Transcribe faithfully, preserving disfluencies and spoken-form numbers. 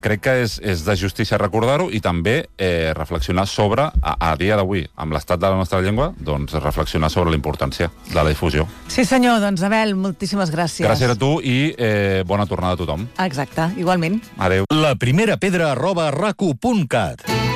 Crec que és, és de justícia recordar-ho i també eh, reflexionar sobre, a, a dia d'avui, amb l'estat de la nostra llengua, doncs reflexionar sobre la importància de la difusió. Sí, senyor. Doncs, Abel, moltíssimes gràcies. Gràcies a tu i eh, bona tornada a tothom. Exacte, igualment. Adéu. La primera pedra arroba racu punt cat.